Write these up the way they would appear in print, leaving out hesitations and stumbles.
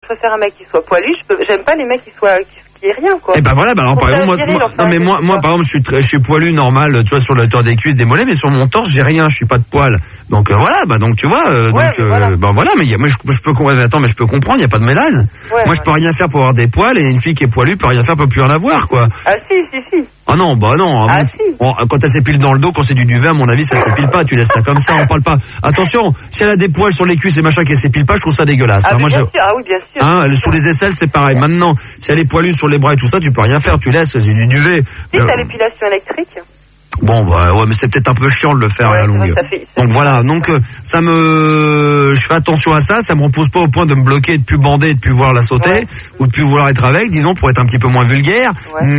préfère un mec qui soit poilu. J'aime pas les mecs qui aient rien, quoi. Et ben voilà, alors par exemple, moi par exemple, je suis poilu normal, tu vois, sur la hauteur des cuisses, des mollets, mais sur mon torse, j'ai rien, je suis pas de poil. Donc voilà, donc tu vois, voilà, mais moi je peux comprendre, attends, mais je peux comprendre, il y a pas de mélange. Moi je peux rien faire pour avoir des poils, et une fille qui est poilue peut rien faire, peut plus en avoir, quoi. Ah si. Ah non, si. Quand elle s'épile dans le dos, quand c'est du duvet, à mon avis, ça s'épile pas, tu laisses ça comme ça, on parle pas. Attention, si elle a des poils sur les cuisses et machin qui s'épile pas, je trouve ça dégueulasse. Ah, bien sûr. Oui, bien sûr. Hein, sous les aisselles, c'est pareil. Maintenant, si elle est poilue sur les bras et tout ça, tu peux rien faire, tu laisses, c'est du duvet. Si t'as l'épilation électrique. Bon, ouais, mais c'est peut-être un peu chiant de le faire à la longue. Donc voilà, je fais attention à ça me repose pas au point de me bloquer, de plus bander, de plus voir la sauter, ou de plus vouloir être avec, disons, pour être un petit peu moins vulgaire.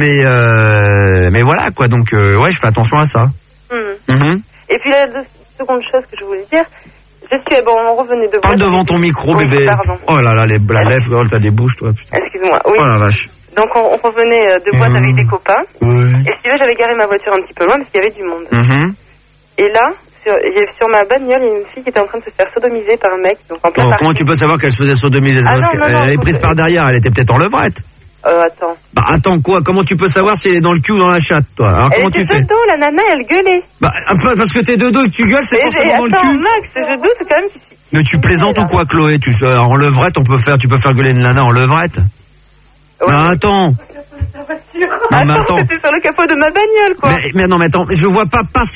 Mais voilà, quoi, donc, je fais attention à ça. Et puis la seconde chose que je voulais dire, on revenait de Parle devant ton micro, bébé. Pardon. Oh là là, la lèvre, t'as des bouches, toi, putain. Excuse-moi, oui. Oh la vache. Donc on revenait de boîte avec des copains. Oui. Et si tu veux, j'avais garé ma voiture un petit peu loin parce qu'il y avait du monde. Et là, sur ma bagnole, il y a une fille qui était en train de se faire sodomiser par un mec. Donc en plein comment tu peux savoir qu'elle se faisait sodomiser? Elle est prise par derrière, elle était peut-être en levrette. Attends. Attends quoi? Comment tu peux savoir si elle est dans le cul ou dans la chatte, toi? Alors comment tu fais? Elle était de dos, la nana, elle gueulait. Parce que t'es de dos et que tu gueules, c'est forcément dans le cul. Attends, Max, je doute quand même. Mais tu plaisantes ou quoi, Chloé? En levrette, tu peux faire gueuler une nana en levrette? Attends. Attends, c'était sur le capot de ma bagnole, quoi. Mais non, mais attends, je vois pas parce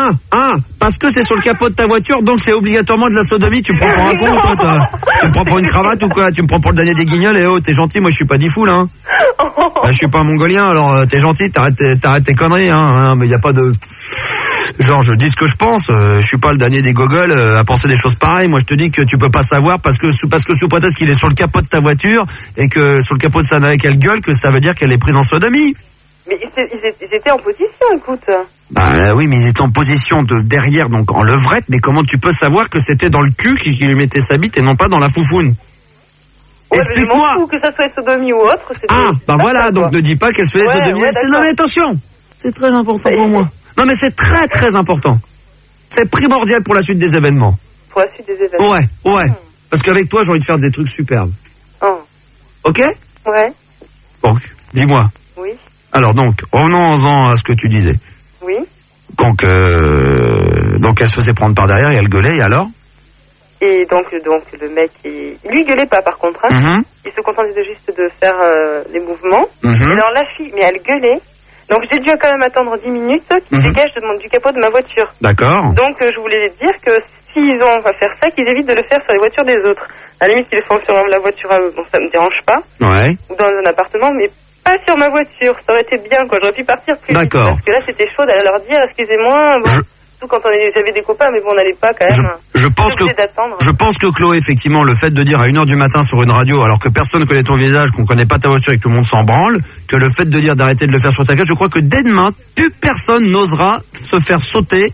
que c'est sur le capot de ta voiture, donc c'est obligatoirement de la sodomie. Tu me prends pour un con, toi? Tu me prends pour une cravate ou quoi? Tu me prends pour le dernier des Guignols? Et t'es gentil, moi je suis pas diffoul, hein. Je suis pas un mongolien, alors t'es gentil, t'arrêtes tes conneries, hein. Mais y a pas de... Genre, je dis ce que je pense, je suis pas le dernier des gogoles à penser des choses pareilles. Moi, je te dis que tu peux pas savoir parce que sous prétexte qu'il est sur le capot de ta voiture et que sur le capot de sa nana qu'elle gueule, que ça veut dire qu'elle est prise en sodomie. Mais ils étaient en position, écoute. Oui, mais ils étaient en position de derrière, donc en levrette, mais comment tu peux savoir que c'était dans le cul qui lui mettait sa bite et non pas dans la foufoune? Explique-moi. Je m'en fous que ça soit sodomie ou autre. Voilà, donc ne dis pas qu'elle se faisait sodomie. Non mais attention, c'est très important pour moi. Non mais c'est très très important. C'est primordial pour la suite des événements. Pour la suite des événements. Ouais. Parce qu'avec toi, j'ai envie de faire des trucs superbes. Ok? Ouais. Donc, dis-moi. Oui. Alors donc, revenons-en à ce que tu disais. Oui. Donc elle se faisait prendre par derrière et elle gueulait, et alors? Et donc le mec, lui gueulait pas par contre. Il se contentait juste de faire les mouvements. Alors la fille, mais elle gueulait. Donc j'ai dû quand même attendre 10 minutes qu'ils dégagent du capot de ma voiture. D'accord. Donc je voulais dire que s'ils ont à faire ça, qu'ils évitent de le faire sur les voitures des autres. À la limite, qu'ils le font sur la voiture à eux, bon ça me dérange pas. Ouais. Ou dans un appartement, mais pas sur ma voiture. Ça aurait été bien, quoi. J'aurais pu partir plus vite. D'accord. Parce que là c'était chaud d'aller leur dire, excusez-moi, surtout quand j'avais des copains, mais bon, on n'allait pas quand même. Je pense que Chloé, effectivement, le fait de dire à 1h du matin sur une radio, alors que personne connaît ton visage, qu'on connaît pas ta voiture et que tout le monde s'en branle, que le fait de dire d'arrêter de le faire sur ta gueule, je crois que dès demain, plus personne n'osera se faire sauter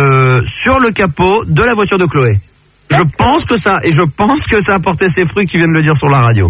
sur le capot de la voiture de Chloé. Je pense que ça a porté ses fruits qui viennent le dire sur la radio.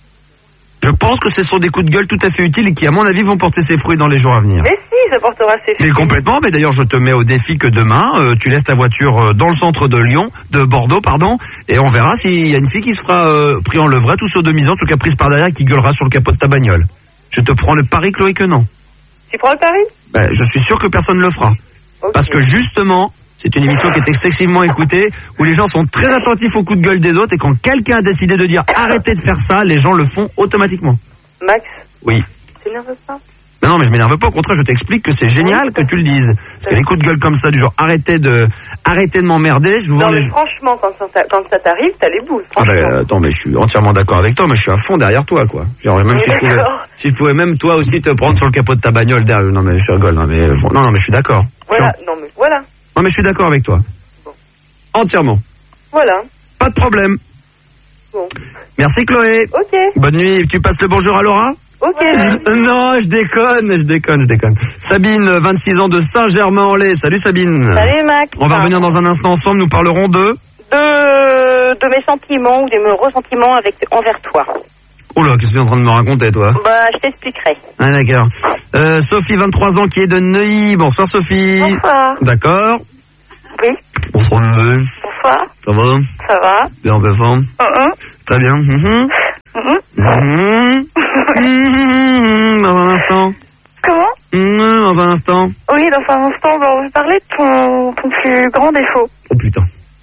Je pense que ce sont des coups de gueule tout à fait utiles et qui, à mon avis, vont porter ses fruits dans les jours à venir. Mais si, ça portera ses fruits. Mais complètement, mais d'ailleurs, je te mets au défi que demain, tu laisses ta voiture dans le centre de Bordeaux, et on verra s'il y a une fille qui se fera pris en levrette ou sodomisée, en tout cas prise par derrière, qui gueulera sur le capot de ta bagnole. Je te prends le pari, Chloé, que non. Tu prends le pari? Je suis sûr que personne ne le fera. Okay. Parce que justement... C'est une émission qui est excessivement écoutée, où les gens sont très attentifs aux coups de gueule des autres, et quand quelqu'un a décidé de dire arrêtez de faire ça, les gens le font automatiquement. Max? Oui. Tu t'énerves pas? Non, mais je m'énerve pas, au contraire, je t'explique que c'est génial que tu le dises. Parce que les coups de gueule comme ça, du genre arrêtez de m'emmerder, je vous vois. Non, mais franchement, quand ça t'arrive, t'as les boules. Attends, mais je suis entièrement d'accord avec toi, mais je suis à fond derrière toi, quoi. Genre, même si je pouvais même toi aussi te prendre sur le capot de ta bagnole derrière. Non, mais je rigole, non, mais je suis d'accord. Voilà, voilà. Non mais je suis d'accord avec toi. Bon. Entièrement. Voilà. Pas de problème. Bon. Merci Chloé. Ok. Bonne nuit. Tu passes le bonjour à Laura? Ok. Non, je déconne. Sabine, 26 ans de Saint-Germain-en-Laye. Salut Sabine. Salut Max. On va revenir dans un instant ensemble. Nous parlerons de mes sentiments ou de mes ressentiments envers toi. Oh là, qu'est-ce que tu es en train de me raconter, toi? Je t'expliquerai. Ah, d'accord. Sophie, 23 ans, qui est de Neuilly. Bonsoir, Sophie. Bonsoir. D'accord. Oui. Bonsoir, Neuilly. Bonsoir. Ça va? Ça va. Bien, en forme. Très bien. Dans un instant. Comment? Dans un instant. Oui, dans un instant, on va parler de ton plus grand défaut. Oh putain.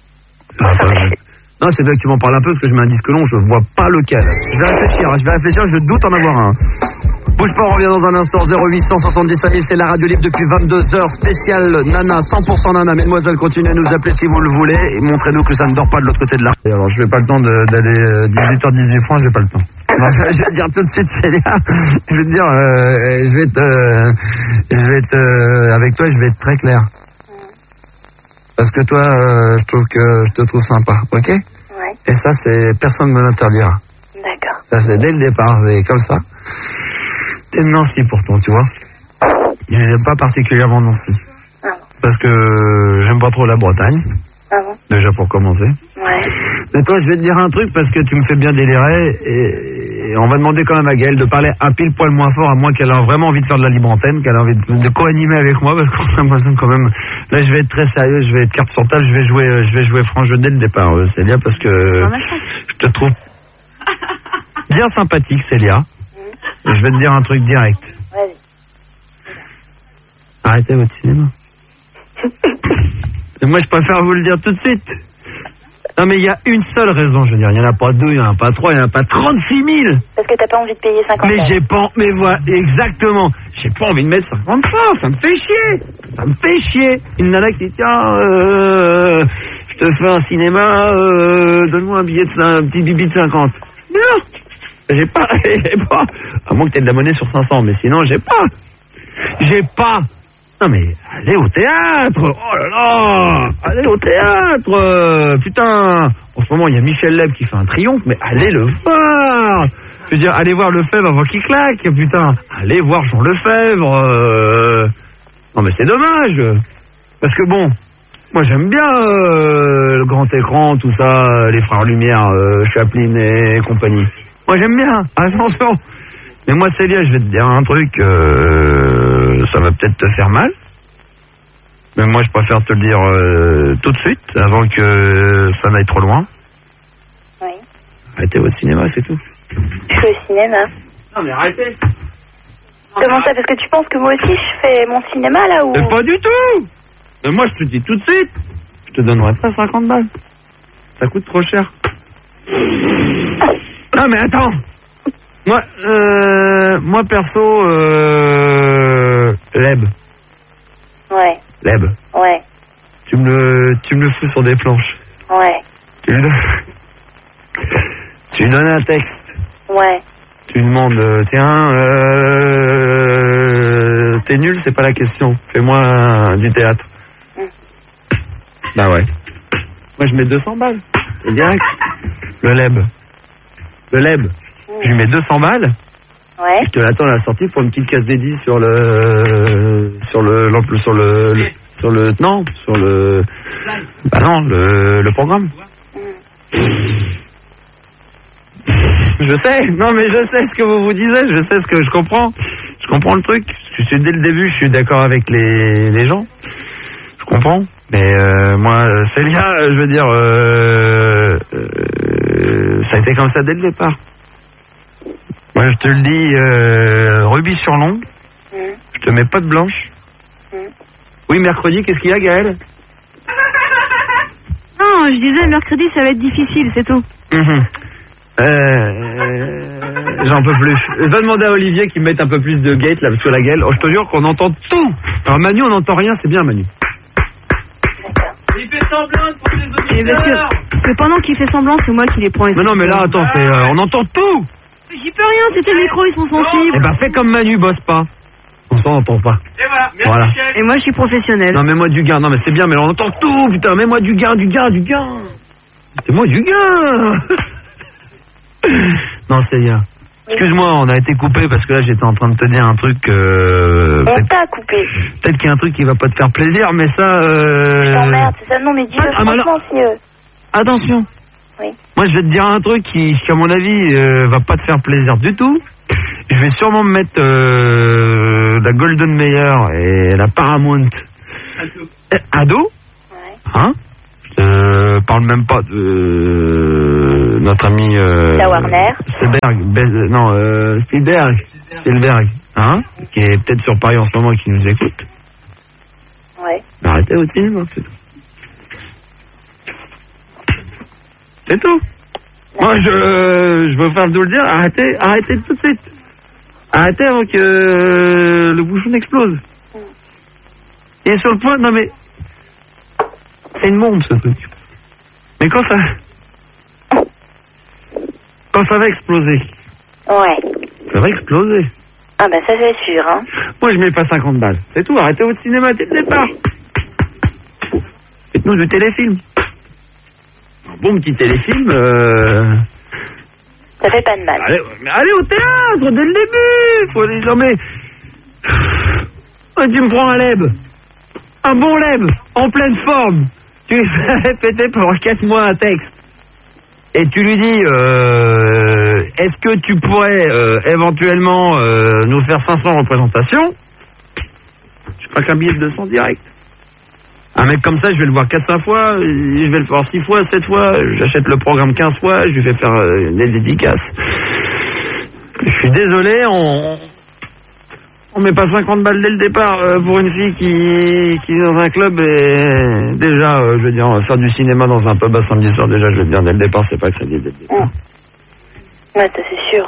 Non, c'est bien que tu m'en parles un peu, parce que je mets un disque long, je vois pas lequel. Je vais réfléchir, je doute en avoir un. Bouge pas, on revient dans un instant. 0800 70 5000, c'est la radio libre depuis 22h. Spécial Nana, 100% Nana. Mesdemoiselles, continuez à nous appeler si vous le voulez. Et montrez-nous que ça ne dort pas de l'autre côté de la... Alors, je vais pas le temps d'aller 18h18 francs, j'ai pas le temps. Non, je vais te dire tout de suite, Célia. Je vais te dire, avec toi, je vais être très clair. Parce que toi, je te trouve sympa, ok? Ouais. Et ça, personne ne me l'interdira. D'accord. Ça, c'est dès le départ, c'est comme ça. T'es de Nancy pourtant, tu vois. Et j'aime pas particulièrement Nancy. Ah bon. Parce que j'aime pas trop la Bretagne. Ah bon? Déjà pour commencer. Ouais. Mais toi, je vais te dire un truc parce que tu me fais bien délirer et on va demander quand même à Gaëlle de parler un pile poil moins fort, à moins qu'elle ait vraiment envie de faire de la libre antenne, qu'elle a envie de co-animer avec moi, parce qu'on a l'impression quand même. Là, je vais être très sérieux, je vais être carte sur table, je vais jouer franc jeu dès le départ, Célia, parce que je te trouve bien sympathique, Célia. Et je vais te dire un truc direct. Vas-y. Arrêtez votre cinéma. Et moi, je préfère vous le dire tout de suite. Non, mais il y a une seule raison, je veux dire. Il n'y en a pas deux, il n'y en a pas trois, il n'y en a pas 36 000. Parce que t'as pas envie de payer 50 Mais mais voilà, exactement. J'ai pas envie de mettre 50 francs, ça me fait chier. Ça me fait chier. Une nana qui dit, tiens, je te fais un cinéma, donne-moi un petit bibi de 50. Non. J'ai pas. À moins que t'aies de la monnaie sur 500, mais sinon, j'ai pas. Non mais, allez au théâtre. Oh là là. Allez au théâtre. Putain. En ce moment, il y a Michel Leb qui fait un triomphe, mais allez le voir. Je veux dire, allez voir Lefebvre avant qu'il claque, putain. Allez voir Jean Lefebvre. Non mais c'est dommage. Parce que bon, moi j'aime bien le grand écran, tout ça, les frères Lumière, Chaplin et compagnie. Moi j'aime bien, attention. Mais moi Célia, je vais te dire un truc, ça va peut-être te faire mal. Mais moi je préfère te le dire tout de suite, avant que ça n'aille trop loin. Oui. Arrêtez votre cinéma, c'est tout. Je fais au cinéma. Non mais arrêtez. Comment ça? Parce que tu penses que moi aussi je fais mon cinéma là ou... Mais pas du tout. Mais moi je te dis tout de suite, je te donnerai pas 50 balles. Ça coûte trop cher. Non mais attends. Moi perso, Leb. Ouais. Leb. Ouais. Tu me le fous sur des planches. Ouais. Tu lui donnes un texte. Ouais. Tu lui demandes, tiens, t'es nul, c'est pas la question. Fais-moi du théâtre. Bah ouais. Moi je mets 200 balles. C'est direct. Le Leb. Je lui mets 200 balles. Ouais. Je te l'attends à la sortie pour une petite casse dédiée sur le programme. Je sais, non mais je sais ce que vous disiez, je sais ce que je comprends. Je comprends le truc. Dès le début, je suis d'accord avec les gens. Je comprends. Mais moi, Célia, je veux dire, ça a été comme ça dès le départ. Moi, je te le dis, rubis sur l'ongle. Je te mets pas de blanche. Oui, mercredi, qu'est-ce qu'il y a, Gaëlle? Non, je disais, mercredi, ça va être difficile, c'est tout. J'en peux plus. Va demander à Olivier qu'il mette un peu plus de gate, là, parce que la Gaëlle, je te jure qu'on entend tout. Alors, Manu, on n'entend rien, c'est bien, Manu. Il fait semblant pour les auditeurs. Parce que pendant qu'il fait semblant, c'est moi qui les prends. Mais non, mais là, attends, on entend tout. J'y peux rien, c'est tes micros, ils sont sensibles. Eh ben, fais comme Manu, bosse pas. On s'en entend pas. Et voilà, merci Voilà. Michel. Et moi, je suis professionnel. Non, mets-moi du gain. Non, mais c'est bien, mais là, on entend tout, putain. Mets-moi du gain. Mets-moi du gain. Non, c'est bien. Excuse-moi, on a été coupé parce que là, j'étais en train de te dire un truc. On t'a coupé. Peut-être qu'il y a un truc qui va pas te faire plaisir, mais ça. Je t'emmerde, c'est ça. Non, mais dis-le franchement, si... Attention. Oui. Moi, je vais te dire un truc qui à mon avis, va pas te faire plaisir du tout. Je vais sûrement me mettre la Golden Meyer et la Paramount. Ado. Ouais. Hein? Je Parle même pas de notre ami la Warner. Spielberg, hein, qui est peut-être sur Paris en ce moment et qui nous écoute. Ouais. Arrêtez au cinéma, c'est tout. C'est tout. Moi, je veux faire de vous le dire, arrêtez tout de suite. Arrêtez avant que le bouchon explose. Et sur le point, non mais, c'est une bombe ce truc. Mais quand ça va exploser. Ouais. Ça va exploser. Ah bah ça c'est sûr, hein. Moi je mets pas 50 balles. C'est tout, arrêtez votre cinéma dès le départ. Faites-nous du téléfilm. Un bon petit téléfilm. Ça fait pas de mal. Allez au théâtre dès le début. Faut aller. Non mais. Tu me prends un leb. Un bon leb, en pleine forme. Tu lui fais répéter pendant 4 mois un texte. Et tu lui dis, est-ce que tu pourrais éventuellement nous faire 500 représentations? Je crois qu'un billet de 200 direct. Un mec comme ça, je vais le voir 4-5 fois, je vais le voir 6 fois, 7 fois, j'achète le programme 15 fois, je lui fais faire des dédicaces. Je suis désolé, on met pas 50 balles dès le départ pour une fille qui est dans un club et déjà, je veux dire, faire du cinéma dans un pub à samedi soir, déjà, je veux dire, dès le départ, c'est pas crédible dès le départ. Ouais, ça c'est sûr.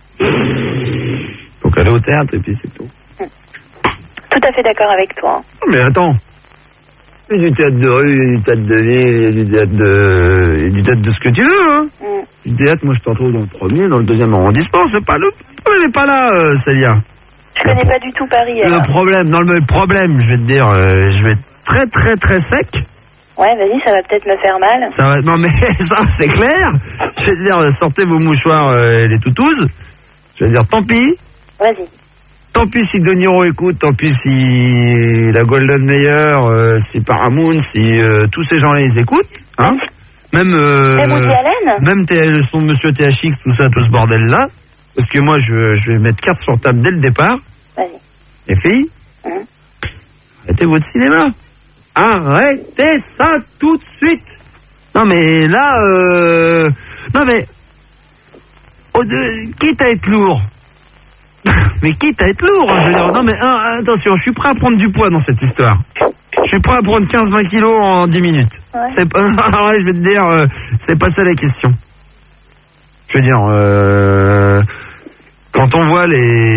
Faut aller au théâtre et puis c'est tout. Tout à fait d'accord avec toi. Non, mais attends. Il y a du théâtre de rue, il y a du théâtre de ville, il y a du théâtre de ce que tu veux, hein. Du théâtre, moi, je t'en trouve dans le premier, dans le deuxième arrondissement, c'est pas le problème n'est pas là, Célia. Je connais pas du tout Paris. Le problème, je vais te dire, je vais être très très très sec. Ouais, vas-y, ça va peut-être me faire mal. Ça va, non mais ça c'est clair. Je vais te dire, sortez vos mouchoirs et les toutous. Je vais te dire, tant pis. Vas-y. Tant pis si De Niro écoute, tant pis si la Golden Mayer, si Paramount, si tous ces gens-là ils écoutent, hein. Même Woody Allen. Même le son de Monsieur THX, tout ça, tout ce bordel là. Parce que moi je vais mettre carte sur table dès le départ. Vas-y. Les filles, arrêtez votre cinéma. Arrêtez ça tout de suite. Non mais là, non mais, quitte à être lourd. Mais quitte à être lourd, hein, je veux dire, non mais attention, je suis prêt à prendre du poids dans cette histoire. Je suis prêt à prendre 15-20 kilos en 10 minutes. Ouais. C'est pas, je vais te dire, c'est pas ça la question. Je veux dire, quand on voit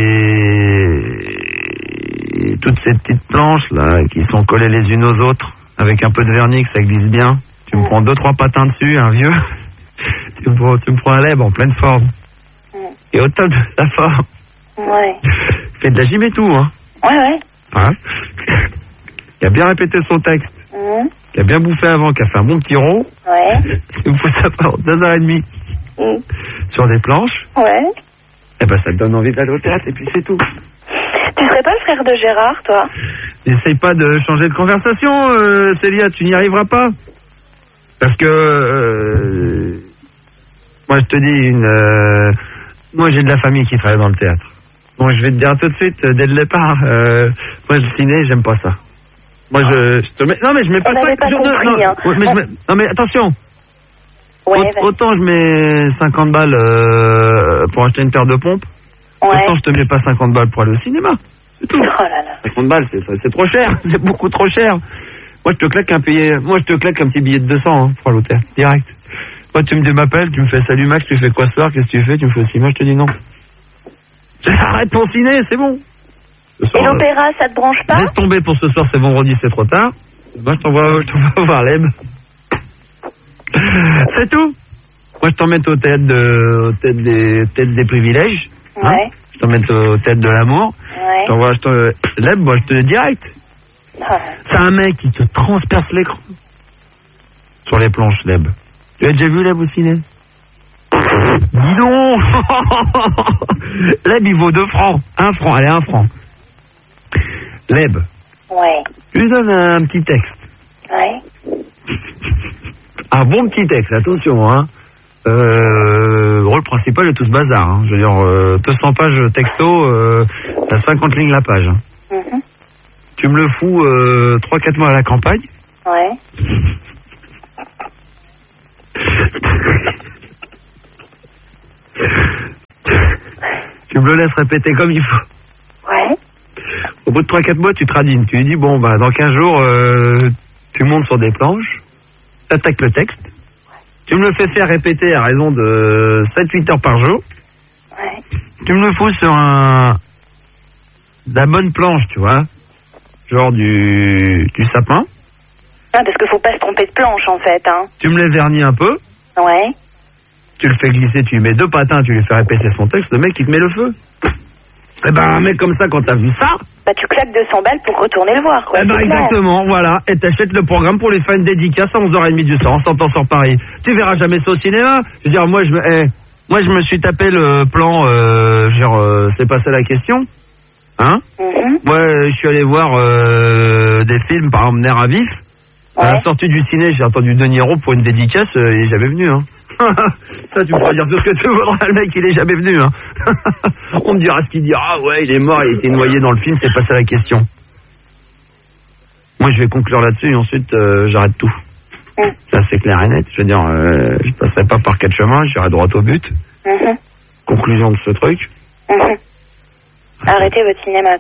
toutes ces petites planches là qui sont collées les unes aux autres avec un peu de vernis que ça glisse bien, tu me prends 2-3 patins dessus, un vieux, tu me prends un lèvre en pleine forme et au top de la forme. Ouais. Fait de la gym et tout, hein. Ouais. Hein, qui a bien répété son texte, qui a bien bouffé avant, qui a fait un bon petit rond. Ouais. Tu me fous ça pendant 2h30 sur des planches. Ouais. Eh ben ça te donne envie d'aller au théâtre et puis c'est tout. Tu serais pas le frère de Gérard, toi? N'essaye pas de changer de conversation, Célia, tu n'y arriveras pas. Parce que moi je te dis moi j'ai de la famille qui travaille dans le théâtre. Bon, je vais te dire tout de suite dès le départ, moi le ciné, j'aime pas ça. Moi je te mets, non mais je mets pas ça. Non mais attention. Ouais, autant je mets 50 balles pour acheter une paire de pompes, autant je te mets pas 50 balles pour aller au cinéma. C'est tout. Oh là là. 50 balles, c'est trop cher, c'est beaucoup trop cher. Moi je te claque un petit billet de 200 hein, pour aller au théâtre, direct. Moi tu m'appelles, tu me fais salut Max, tu fais quoi ce soir, qu'est-ce que tu fais, tu me fais aussi, moi je te dis non. Arrête ton ciné, c'est bon. Soir, et l'opéra, ça te branche pas? Laisse tomber pour ce soir, c'est vendredi, c'est trop tard. Moi je t'envoie voir Leb. C'est tout. Moi je t'emmène au théâtre des privilèges. Hein, ouais. Je t'emmène au théâtre de l'amour. Ouais. Leb, moi je te le direct. C'est un mec qui te transperce l'écran. Sur les planches, Leb. Tu as déjà vu Leb au ciné? Dis donc. Leb il vaut 2 francs. 1 franc, allez 1 franc. Leb. Ouais. Tu lui donnes un petit texte. Ouais. Un bon petit texte, attention, hein. Le rôle principal est tout ce bazar, hein. Je veux dire, 200 pages texto, à 50 lignes la page. Tu me le fous 3-4 mois à la campagne. Ouais. Tu me le laisses répéter comme il faut. Ouais. Au bout de 3-4 mois, tu te radines. Tu lui dis, bon, bah, dans 15 jours, tu montes sur des planches, t'attaques le texte, tu me le fais faire répéter à raison de 7-8 heures par jour. Ouais. Tu me le fous sur la bonne planche, tu vois. Genre du sapin. Ah, parce qu'il faut pas se tromper de planche, en fait, hein. Tu me les vernis un peu. Ouais. Tu le fais glisser, tu lui mets 2 patins, tu lui fais répéter son texte, le mec, il te met le feu. Eh ben, un mec comme ça, quand t'as vu ça... Bah, tu claques 200 balles pour retourner le voir, quoi. Eh ben, exactement, voilà. Et t'achètes le programme pour lui faire une dédicace à 11h30 du soir, en sortant sur Paris. Tu verras jamais ça au cinéma. Je veux dire, moi, je me suis tapé le plan, c'est passé la question. Hein? Moi, je suis allé voir des films, par exemple, Nerf à vif. Ouais. À la sortie du ciné, j'ai entendu De Niro pour une dédicace, il est jamais venu, hein. Ça, tu me feras dire tout ce que tu voudras, le mec, il est jamais venu, hein. On me dira ce qu'il dira, ah ouais, il est mort, il a été noyé dans le film, c'est passé la question. Moi, je vais conclure là-dessus et ensuite, j'arrête tout. Ça, c'est clair et net. Je veux dire, je passerai pas par 4 chemins, j'irai droit au but. Conclusion de ce truc. Arrêtez votre cinéma.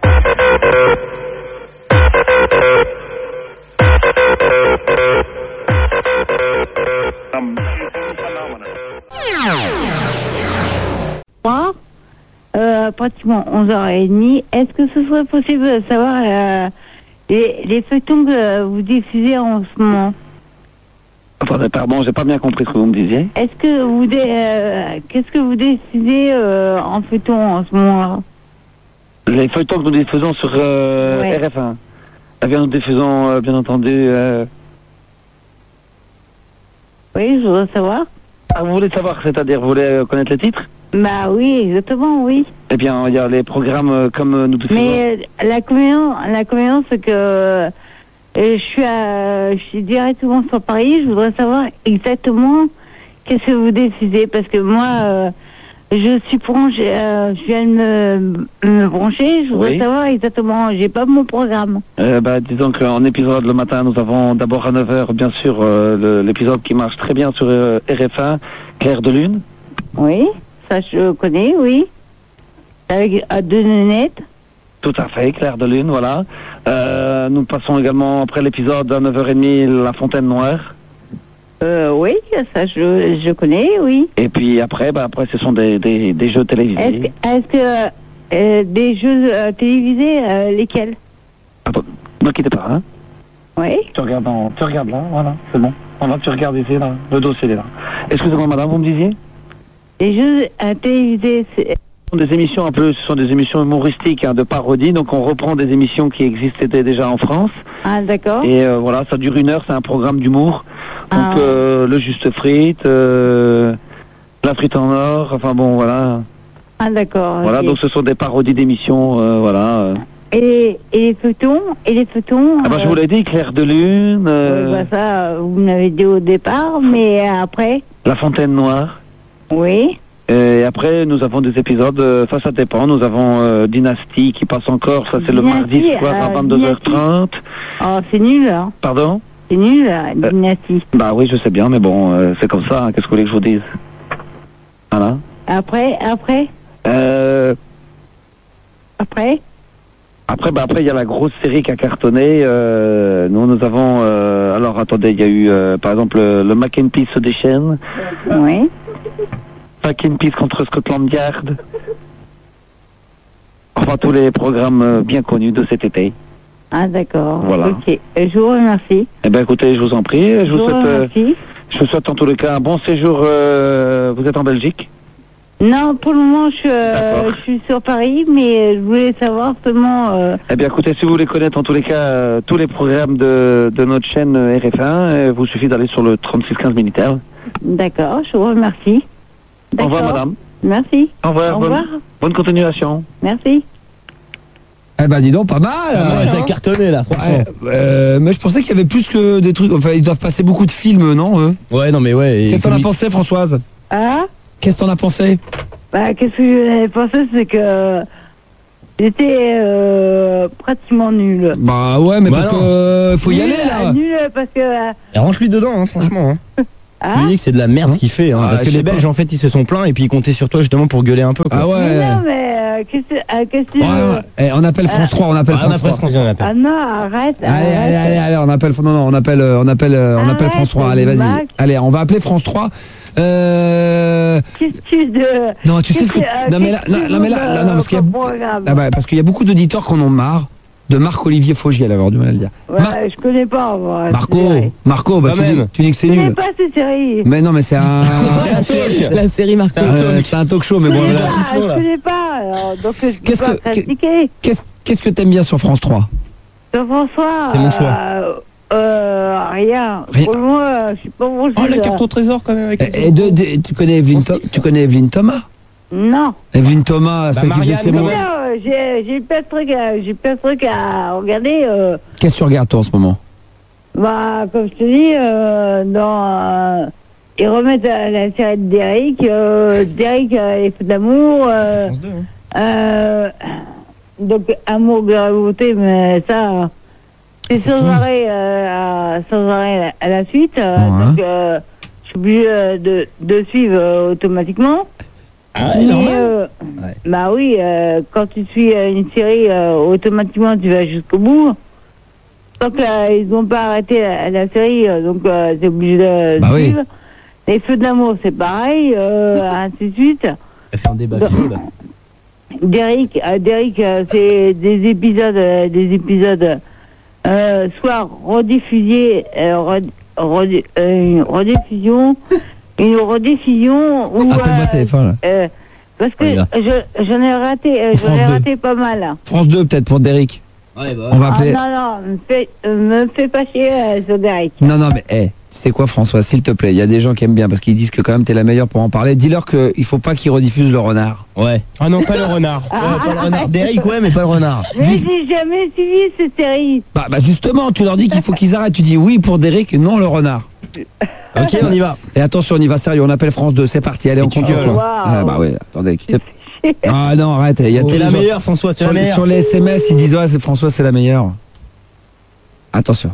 Pratiquement 11h30. Est-ce que ce serait possible de savoir les feuilletons que vous diffusez en ce moment? Attendez, pardon, j'ai pas bien compris ce que vous me disiez. Est-ce que vous qu'est-ce que vous diffusez en feuilleton en ce moment? Les feuilletons que nous diffusons sur RF1. Eh bien, nous diffusons, bien entendu... Oui, je voudrais savoir. Ah, vous voulez savoir, c'est-à-dire, vous voulez connaître les titres? Bah oui, exactement, oui. Eh bien, il y a les programmes comme nous diffusons. Mais l'inconvénient, c'est que je suis directement sur Paris. Je voudrais savoir exactement qu'est-ce que vous diffusez, parce que moi, je suis branché, je viens de me brancher. Je voudrais savoir exactement. J'ai pas mon programme. Disons qu'en épisode le matin, nous avons d'abord à 9h, bien sûr, l'épisode qui marche très bien sur RF1, Clair de Lune. Oui. Ça, je connais, oui. Avec deux lunettes. Tout à fait, Clair de Lune, voilà. Nous passons également, après l'épisode à 9h30, La Fontaine Noire. Oui, ça, je connais, oui. Et puis après, ce sont des jeux télévisés. Est-ce que des jeux télévisés, lesquels? Attends, ne quittez pas, hein. Oui. Tu regardes là, voilà, c'est bon. Voilà, tu regardes ici, là, le dossier est là. Excusez-moi, madame, vous me disiez? Les jeux télévisés, c'est... Des émissions un peu, ce sont des émissions humoristiques, de parodie, donc on reprend des émissions qui existaient déjà en France. Ah, d'accord. Et voilà, ça dure 1 heure, c'est un programme d'humour. Donc le juste frite, la frite en or, enfin bon, voilà. Ah, d'accord. Voilà, donc ce sont des parodies d'émissions, voilà. Et les feuilletons je vous l'ai dit, Clair de Lune. Ça, vous m'avez dit au départ, mais après. La Fontaine Noire. Oui. Et après, nous avons des épisodes, ça dépend. Nous avons Dynastie qui passe encore, ça c'est le mardi soir à 22h30. Oh, c'est nul, hein. Pardon? C'est nul, Dynastie. Bah oui, je sais bien, mais bon, c'est comme ça, hein. Qu'est-ce que vous voulez que je vous dise? Voilà. Après, il y a la grosse série qui a cartonné. Nous avons... alors, attendez, il y a eu, par exemple, le Mac and Peace se déchaîne. Oui. Mac and Peace contre Scotland Yard. Enfin, tous les programmes bien connus de cet été. Ah, d'accord. Voilà. Ok. Je vous remercie. Eh bien, écoutez, je vous en prie. Je vous souhaite en tous les cas un bon séjour. Vous êtes en Belgique? Non, pour le moment, je suis sur Paris, mais je voulais savoir seulement... Eh bien, écoutez, si vous voulez connaître en tous les cas tous les programmes de notre chaîne RF1, vous suffit d'aller sur le 3615 Minitel. D'accord, je vous remercie. Au revoir, madame. Merci. Au revoir. Bonne continuation. Merci. Eh ben, dis donc, pas mal. T'as cartonné, là, franchement. Mais je pensais qu'il y avait plus que des trucs. Enfin, ils doivent passer beaucoup de films, non? Ouais, non, mais ouais. Qu'est-ce que t'en as pensé, Françoise? Ah? Qu'est-ce que t'en as pensé? Qu'est-ce que j'avais pensé, c'est que j'étais pratiquement nul. Bah ouais, mais parce que faut y aller, là. Nul parce que... Et rentre-lui dedans, hein, franchement. Hein. Tu dis que c'est de la merde ce qu'il fait, hein, parce que les Belges en fait ils se sont plaints et puis ils comptaient sur toi justement pour gueuler un peu. Quoi. Ah ouais. Mais non, mais qu'est-ce que tu veux? On appelle France 3, on appelle France 3. Ah non, arrête. Allez, on appelle France 3. Allez, vas-y. Max. Allez, on va appeler France 3. Qu'est-ce que tu de... Non, tu sais ce que... Non, mais là, parce qu'il y a beaucoup d'auditeurs qui en ont marre de Marc-Olivier Faugier, elle va avoir du mal à le dire. Ouais, je connais pas, moi. Marco, bah, tu dis que c'est nul. Je connais pas cette série. Mais non, mais c'est un... La série Marco. C'est un talk show, mais bon... Je connais pas, alors, donc je peux pas critiquer. Qu'est-ce que t'aimes bien sur France 3? Sur François... C'est mon choix. Rien. Pour moi, je suis pas branché. Oh, la carte au trésor quand même avec tu connais Evelyne Thomas? Non. Evelyne Thomas, celle qui faisait ses mots. J'ai plein de trucs à regarder. Qu'est-ce que tu regardes toi en ce moment? Bah, comme je te dis, ils remettent la série de Derrick, les feux d'amour, donc amour, gloire et beauté, mais ça, c'est sans arrêt à la suite, donc je suis obligé de suivre automatiquement. Ah ouais, normal. Bah oui, quand tu suis une série, automatiquement tu vas jusqu'au bout. Tant qu'ils n'ont pas arrêté la série, donc c'est obligé de suivre. Oui. Les feux d'amour, c'est pareil, ainsi de suite. Elle fait un débat philo, là. Derrick, c'est des épisodes soit rediffusés, une rediffusion ou parce que j'en ai raté pas mal. France 2 peut-être pour Derrick. Ouais, bah. On va appeler... non, me fais pas chier sur Derrick. Non, mais tu sais quoi François, s'il te plaît, il y a des gens qui aiment bien parce qu'ils disent que quand même t'es la meilleure pour en parler. Dis-leur qu'il faut pas qu'ils rediffusent le renard. Ouais. Ah non, pas le renard. Pas le renard. Derrick, ouais, mais pas le renard. Mais j'ai jamais suivi cette série. Bah justement, tu leur dis qu'il faut qu'ils arrêtent. Tu dis oui pour Derrick, non le renard. Ok, on y va. Et attention, on y va sérieux, on appelle France 2, c'est parti, allez, on continue. Ah bah oui, attendez. Ah non, arrête, il y a t'es la meilleure, François, c'est la meilleure. Sur les SMS, ils disent ouais, c'est François, c'est la meilleure. Attention.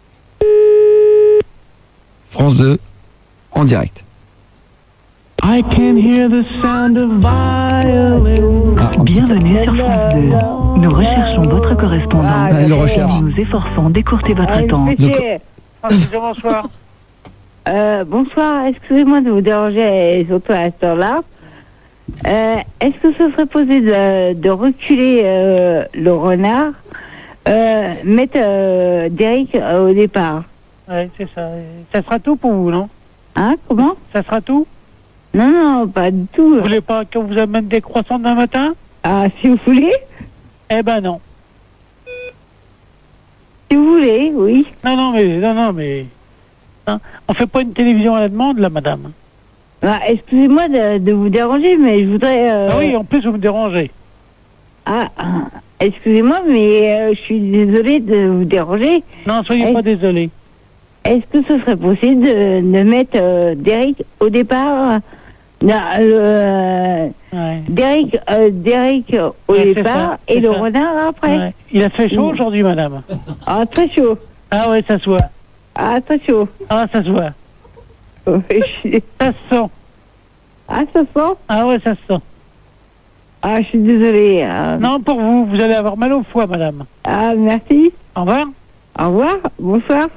France 2, en direct. I can hear the sound of violin. Bienvenue sur France 2. Nous recherchons votre correspondant. Il le recherche. Nous nous efforçons d'écourter votre attente. Bonsoir. Bonsoir, excusez-moi de vous déranger, surtout à cette heure-là. Est-ce que ce serait possible de reculer le renard, mettre Derrick au départ? Ouais, c'est ça. Ça sera tout pour vous, non? Hein, comment? Ça sera tout? Non, pas du tout. Vous voulez pas qu'on vous amène des croissants demain matin? Ah, si vous voulez. Eh ben non. Si vous voulez, oui. Non, mais... Hein, on fait pas une télévision à la demande, là, madame. Ah, excusez-moi de vous déranger, mais je voudrais... Ah oui, en plus, vous me dérangez. Ah, excusez-moi, mais je suis désolée de vous déranger. Non, soyez pas désolé. Est-ce que ce serait possible de mettre Derrick au départ? Derrick au départ et le renard après. Ouais. Il a fait chaud aujourd'hui, madame. Ah, très chaud. Ah ouais, ça se voit. Ah, très chaud. Ah, ça se voit. Ça se sent. Ah, ça se sent? Ah ouais, ça se sent. Ah, je suis désolée. Non, pour vous, vous allez avoir mal au foie, madame. Ah, merci. Au revoir. Au revoir, bonsoir.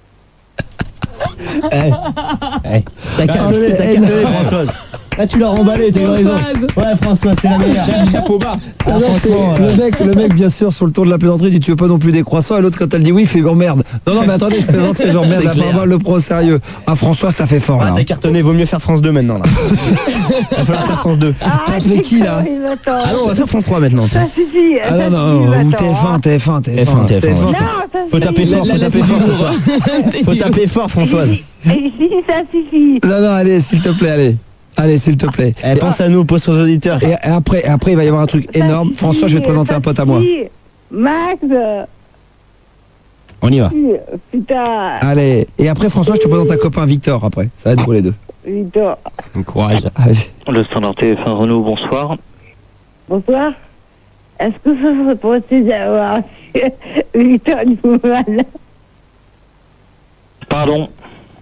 T'as cartonné, Françoise. Là, tu l'as remballé, t'as eu raison. Ouais, François, c'était la meilleure. Chapeau bas. Le mec, bien sûr, sur le tour de la plaisanterie, dit tu veux pas non plus des croissants, et l'autre, quand elle dit oui, il fait oh merde. Non, mais attendez, je plaisante, c'est genre merde, apparemment, le pro au sérieux. Ah, François, ça fait fort, là. T'as cartonné, vaut mieux faire France 2 maintenant, là. Il va falloir faire France 2. T'as appelé qui, là? Ah non, on va faire France 3 maintenant. Ça suffit. Ah non, ou TF1. Faut taper fort ce soir. Faut taper fort, Françoise. Ça suffit. Non, allez, s'il te plaît, Allez, s'il te plaît. Pense à nous, pose aux auditeurs. Et après, il va y avoir un truc énorme. François, je vais te présenter un pote à moi. Max. On y va. Putain. Allez. Et après, François, je te présente un copain, Victor, après. Ça va être pour les deux. Victor. Courage. Allez. Le standard TF1 Renault, bonsoir. Bonsoir. Est-ce que ça serait possible d'avoir Victor Newman? Pardon?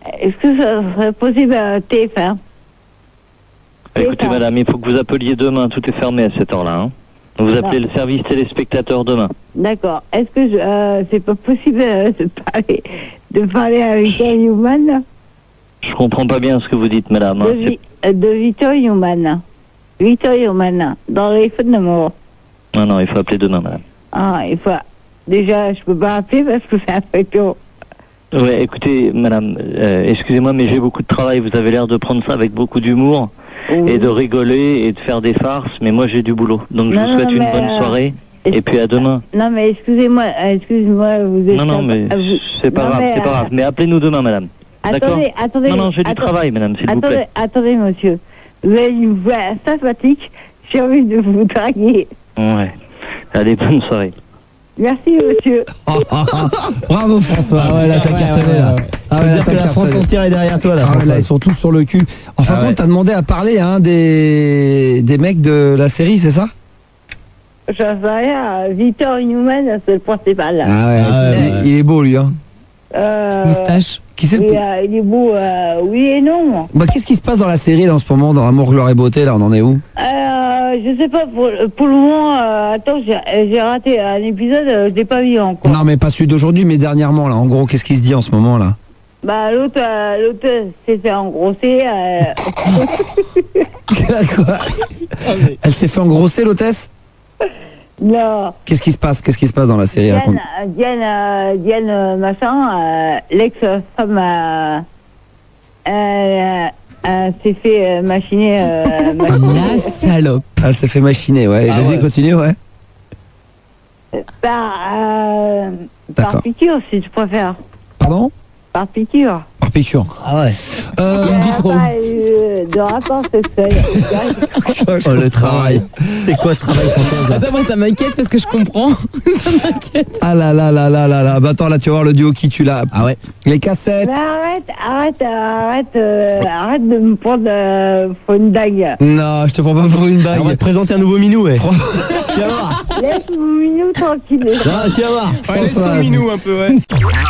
est-ce que ça serait possible à TF1? Écoutez, madame, il faut que vous appeliez demain. Tout est fermé à cette heure-là. Hein. Vous appelez le service téléspectateur demain. D'accord. Est-ce que c'est pas possible de parler avec Newman? Je comprends pas bien ce que vous dites, madame. De Victor Newman. Victor Newman, dans les feux de l'amour. Non, il faut appeler demain, madame. Ah, il faut... Déjà, je peux pas appeler parce que c'est un peu tôt. Ouais, écoutez, madame, excusez-moi, mais j'ai beaucoup de travail. Vous avez l'air de prendre ça avec beaucoup d'humour et de rigoler et de faire des farces, mais moi j'ai du boulot. Donc je vous souhaite une bonne soirée et puis à demain. Non, mais excusez-moi, vous êtes... Non, mais c'est pas grave, c'est pas grave. Mais appelez-nous demain, madame. D'accord ? Attendez. Non, j'ai du travail, madame, s'il vous plaît. Attendez, monsieur. Vous avez une voix sympathique. J'ai envie de vous draguer. Ouais. Allez, bonne soirée. Merci, monsieur. Bravo, François. Ah ouais, là, t'as cartonné, là. Ah ouais, dire que la France entière est derrière toi, là. Là, ils sont tous sur le cul. En fin de compte, t'as demandé à parler des mecs de la série, c'est ça? J'en sais rien. Victor Newman, c'est le principal. Ah ouais, il est beau, lui, hein. Moustache. Qui c'est il est beau, oui et non. Bah, qu'est-ce qui se passe dans la série, là, en ce moment, dans Amour, Gloire et Beauté, là, on en est où? Je sais pas, pour le moment, attends, j'ai raté un épisode, je l'ai pas vu encore. Non, mais pas celui d'aujourd'hui, mais dernièrement, là. En gros, qu'est-ce qui se dit en ce moment, là? Bah, l'autre s'est fait engrosser. Quoi? Elle s'est fait engrosser, l'hôtesse? Non. Qu'est-ce qui se passe dans la série? Diane, machin, l'ex-femme s'est fait machiner. La salope. Elle s'est fait machiner, ouais. Vas-y, continue, ouais. Par piqûre, si tu préfères. Pardon? Par piqûre. Par piqûre. Ah ouais. Il n'y a pas eu de rapport sexuel. Oh, le travail. C'est quoi ce travail, François? Attends, moi ça m'inquiète parce que je comprends. Ça m'inquiète. Ah là là là là là là. Bah attends, là tu vas voir le duo qui tue là. Ah ouais. Les cassettes. Mais arrête de me prendre pour une dague. Non, je te prends pas pour une dague. On va te présenter un nouveau minou, ouais. Tu vas voir. Laisse mon minou tranquille. Non, tu vas voir. Laisse ton minou un peu, ouais.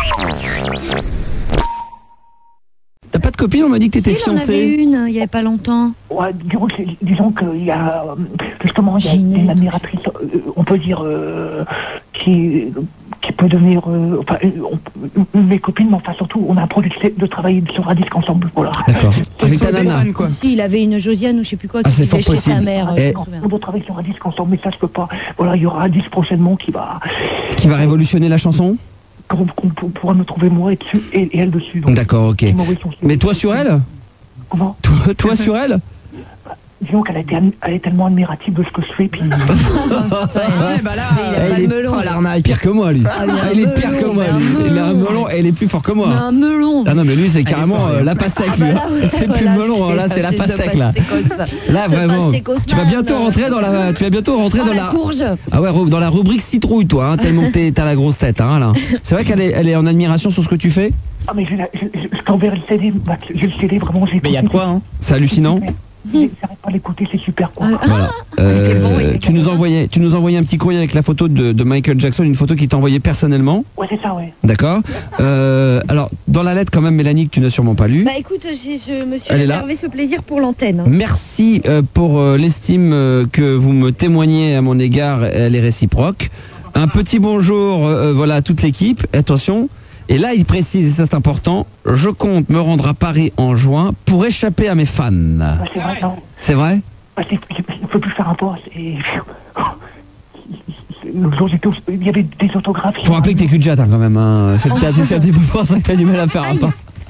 T'as pas de copine? On m'a dit que t'étais fiancée. J'en avais une, il y avait pas longtemps. Ouais, disons qu'il y a justement il y a une admiratrice, on peut dire qui peut devenir mes copines, mais enfin surtout on a un projet de travailler sur un disque ensemble, voilà. D'accord. Avec ta nana, quoi. Si, il avait une Josiane ou je sais plus quoi qui vivait chez sa mère. On doit travailler sur un disque ensemble, mais ça je peux pas. Voilà, il y aura un disque prochainement qui va révolutionner la chanson. Qu'on pourra me trouver moi et dessus et elle dessus. D'accord, ok. Mais toi sur elle? Comment? Toi sur elle? Disons qu'elle est tellement admirative de ce que je fais, puis... Il est melon. L'arnaque, pire que moi, lui. Il est pire que moi, lui. Il a un melon et il est plus fort que moi. Un melon. Ah non, mais lui, c'est carrément la pastèque, lui. C'est plus le melon, là, c'est la pastèque, là. Là, vraiment. Tu vas bientôt rentrer dans la... dans la courge. Ah ouais, dans la rubrique citrouille, toi, tellement que t'as la grosse tête, hein, là. C'est vrai qu'elle est en admiration sur ce que tu fais? Ah, mais je t'enverrai le CD, Max. J'ai le CD, vraiment, j'ai... Mais il y a de quoi, hein? C'est hallucinant. J'arrête pas de l'écouter, c'est super, quoi. Voilà. Tu nous envoyais un petit courrier avec la photo de Michael Jackson, une photo qu'il t'a envoyée personnellement. Ouais, c'est ça, ouais. D'accord. Alors, dans la lettre, quand même, Mélanie, que tu n'as sûrement pas lue. Bah écoute, je me suis réservé ce plaisir pour l'antenne. Merci pour l'estime que vous me témoignez à mon égard, elle est réciproque. Un petit bonjour, voilà, à toute l'équipe. Attention. Et là, il précise, et ça c'est important, je compte me rendre à Paris en juin pour échapper à mes fans. Bah, c'est vrai, non. C'est vrai? Bah, je ne peux plus faire un poste. L'autre jour, il y avait des autographes. Faut rappeler que t'es cul-de-jatte, hein, quand même. Hein. C'est un petit peu pour ça que t'as du mal à faire un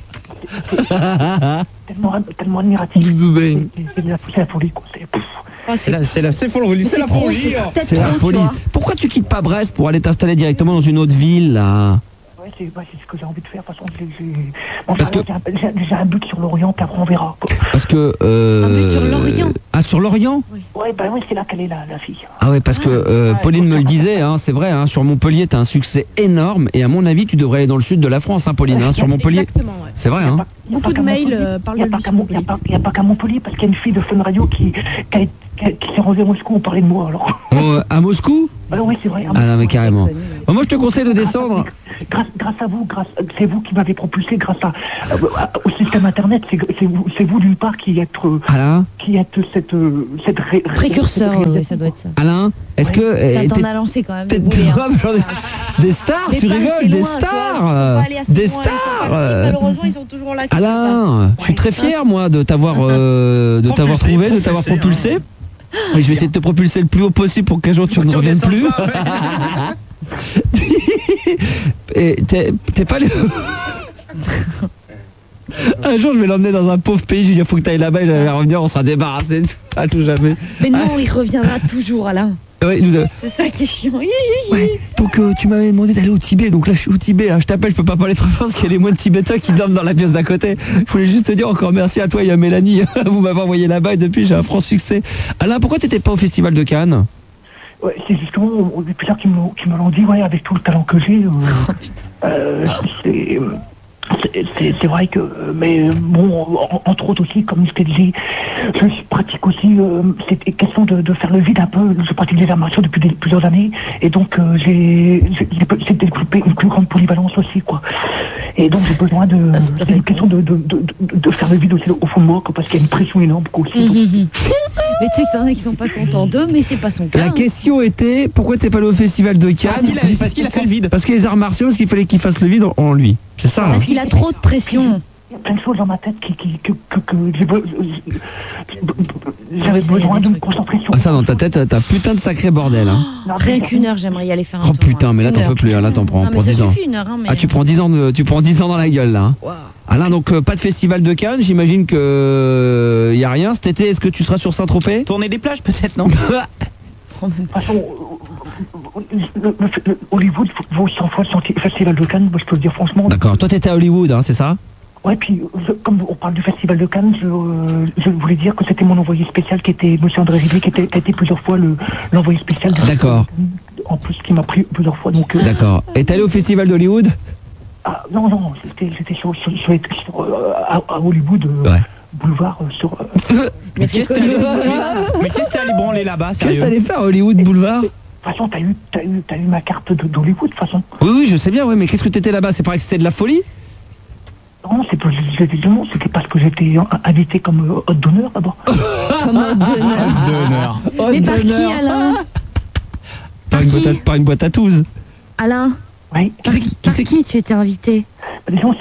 pas. Tellement admiratif. C'est la folie, quoi. C'est la folie. C'est la folie. Pourquoi tu quittes pas Brest pour aller t'installer directement dans une autre ville, là? Ouais, c'est ce que j'ai envie de faire. De toute façon, j'ai un but sur l'Orient, puis après on verra. Parce que... Un but sur l'Orient. Ah, sur l'Orient? Oui. Ouais, c'est là qu'elle est la fille. Ah ouais, parce que Pauline me le disait, hein, c'est vrai, hein, sur Montpellier, t'as un succès énorme, et à mon avis, tu devrais aller dans le sud de la France, hein, Pauline, sur Montpellier. Exactement, ouais. C'est vrai, hein. Beaucoup de mails parlent de lui sur Montpellier. Il n'y a pas qu'à Montpellier, parce qu'il y a une fille de Fun Radio qui s'est rendue à Moscou, on parlait de moi, alors. À Moscou? Alors oui, c'est vrai. Ah non, mais carrément. Moi, je te conseille de descendre. grâce à vous, c'est vous qui m'avez propulsé grâce au système Internet. C'est vous d'une part qui êtes cette précurseur, ça doit être ça. Alain, est-ce que t'en as lancé quand même. Des stars, tu rigoles, des stars, des stars. Malheureusement, ils sont toujours là. Alain, je suis très fier moi de t'avoir trouvé, de t'avoir propulsé. Oui, je vais essayer de te propulser le plus haut possible pour qu'un jour tu ne reviennes plus. Et t'es pas Un jour je vais l'emmener dans un pauvre pays, je lui dis il faut que tu ailles là-bas, il va revenir, on sera débarrassé à tout jamais. Mais non, il reviendra toujours, Alain. Ouais, nous deux. C'est ça qui est chiant. Ouais, donc tu m'avais demandé d'aller au Tibet, donc là je suis au Tibet, hein. Je t'appelle, je peux pas parler trop fort parce qu'il y a les moines tibétains qui dorment dans la pièce d'à côté. Je voulais juste te dire encore merci à toi et à Mélanie, vous m'avez envoyé là-bas et depuis j'ai un franc succès. Alain, pourquoi t'étais pas au Festival de Cannes? Ouais, c'est justement plusieurs qui me l'ont dit, ouais, avec tout le talent que j'ai, c'est vrai que, mais bon, entre autres aussi, comme je t'ai dit, je pratique aussi, c'est question de faire le vide un peu, je pratique les arts martiaux depuis plusieurs années, et donc j'ai développé une plus grande polyvalence aussi, quoi. Et donc j'ai besoin c'est une question de faire le vide aussi au fond de moi, quoi, parce qu'il y a une pression énorme, quoi, aussi. Mais tu sais que t'en as qui sont pas contents d'eux, mais c'est pas son cas. La question était, pourquoi t'es pas allé au Festival de Cannes? Parce qu'il a fait le vide. Parce que les arts martiaux, parce qu'il fallait qu'il fasse le vide en lui. C'est ça. Parce qu'il a trop de pression. Il y a plein de choses dans ma tête que j'avais besoin de me concentrer sur. Ah, ça, dans ta tête, t'as putain de sacré bordel. Hein. Rien qu'une heure, j'aimerais y aller faire un tour. Oh putain, mais là t'en peux plus, là t'en prends. Non, mais ça suffit une heure. Hein, mais... Ah, tu prends 10 ans dans la gueule, là. Hein. Wow. Alain, donc pas de Festival de Cannes, j'imagine que y a rien. Cet été, est-ce que tu seras sur Saint-Tropez? Tourner des plages, peut-être, non? De toute façon, Hollywood vaut 100 fois le Festival de Cannes, moi je peux le dire franchement. D'accord, toi t'étais à Hollywood, hein, c'est ça? Ouais, puis comme on parle du Festival de Cannes, je voulais dire que c'était mon envoyé spécial qui était M. André Rivier, qui a été plusieurs fois l'envoyé spécial de D'accord. En plus, qui m'a pris plusieurs fois. D'accord. Et t'es allé au Festival d'Hollywood? Ah, non, j'étais à Hollywood. Ouais. Boulevard sur... Mais qu'est-ce que t'es allé branler là-bas, sérieux? Qu'est-ce que t'allais faire à Hollywood Boulevard? De toute façon, t'as eu ma carte d'Hollywood, de toute façon. Oui, je sais bien, ouais, mais qu'est-ce que t'étais là-bas? C'est pas que c'était de la folie? Non, c'était parce que j'étais invité comme hôte d'honneur, d'abord. Comme hôte d'honneur. Mais par qui, Alain? Par une boîte à touze. Alain? Oui. Par qui tu étais invité? Disons,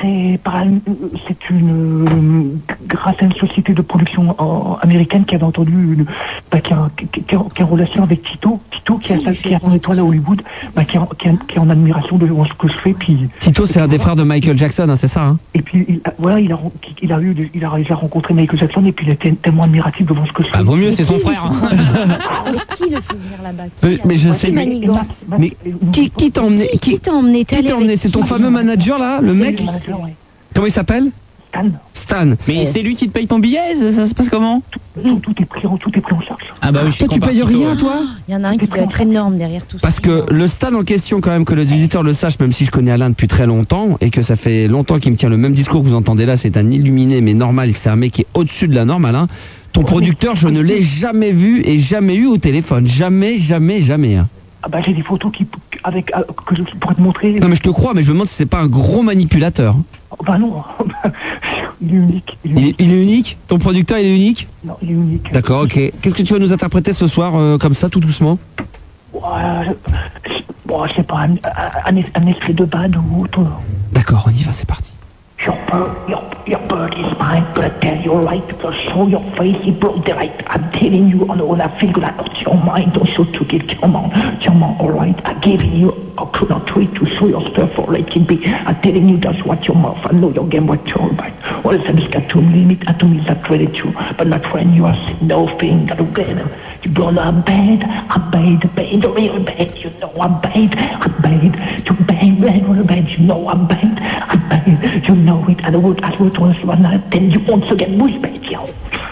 grâce à une société de production américaine qui a entendu, qui est en relation avec Tito qui a son étoile à Hollywood, qui est en admiration de ce que je fais. Puis Tito, c'est un des frères de Michael Jackson, hein, c'est ça, hein? Et puis il a déjà rencontré Michael Jackson et puis il était tellement admiratif devant ce que je fais. Ah, vaut mieux, c'est son frère. Hein. Mais qui le fait venir là-bas? Mais je sais. Mais qui t'a emmené? Qui t'a emmené? C'est ton fameux manager là, le mec? Comment il s'appelle? Stan. Mais c'est lui qui te paye ton billet, ça se passe comment? Tout est pris en charge. Ah bah oui, toi tu payes rien, toi? Il y en a un qui doit être énorme derrière tout ça. Parce que le Stan en question, quand même, que le visiteur le sache, même si je connais Alain depuis très longtemps, et que ça fait longtemps qu'il me tient le même discours que vous entendez là, c'est un illuminé, mais normal, c'est un mec qui est au-dessus de la norme, Alain. Ton producteur, je ne l'ai jamais vu et jamais eu au téléphone. Jamais. Hein. Ah bah j'ai des photos que je pourrais te montrer. Non mais je te crois, mais je me demande si c'est pas un gros manipulateur. Oh bah non, il est unique. Il est unique? Ton producteur il est unique? Non, il est unique. D'accord, ok. Qu'est-ce que tu vas nous interpréter ce soir, comme ça, tout doucement? Je sais pas, un extrait de Bad ou autre. D'accord, on y va, c'est parti. Your bird is mine, gonna tell you right, gonna show your face, he broke the right. I'm telling you, on I feel good, out your mind, don't show to get, come on, alright. I'm giving you a treat to show your stuff, alright, it be. I'm telling you just watch your mouth, I know your game, what you're right. All of a sudden, it's got to limit, and to me, that's really true. But my friend, you are no thing, gotta get him. You gonna bad, the real bad, you know I'm bad, too bad, real bad, you know I'm bad, you know it, I would once one night, then you once again was bad, yo.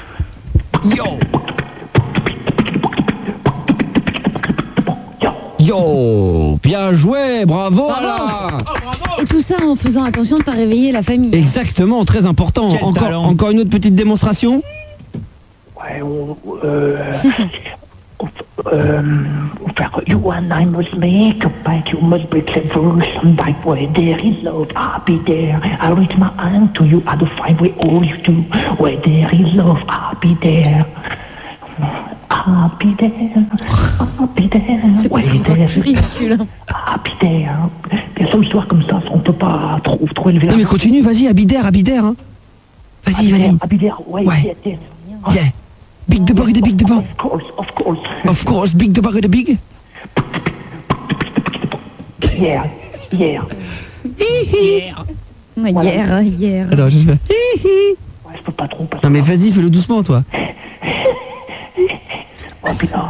Yo, bien joué, bravo Alain. Et tout ça en faisant attention de ne pas réveiller la famille. Exactement, très important. Encore une autre petite démonstration? Ouais, on faire. You and I must make a fight. You must be clever. Somebody where there is love, I'll be there. I reach my hand to you. I'll find we all used to. Where there is love, I'll be there. I'll be there. I'll be there. C'est parce qu'on est plus ridicule. I'll be there. Bien sûr, histoire comme ça, on peut pas trop élever la... Non mais continue, vas-y, Abider, hein. Vas-y. Abider, ouais. Yeah. Big the bug, the big the bug. Of course, big the bug, the big. Yeah. Attends, je fais. Ouais, je peux pas trop. Non mais vas-y, fais-le doucement, toi. Oh putain.